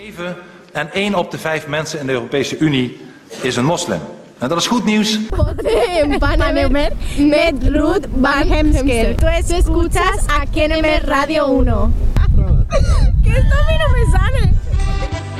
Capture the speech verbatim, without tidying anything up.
zeven en één op de vijf mensen in de Europese Unie is een moslim. En dat is goed nieuws. Panamer met Ruth Van Hemsker. Tú escuchas a Kenemer Radio uno. ¿Qué esto a mí no me sale?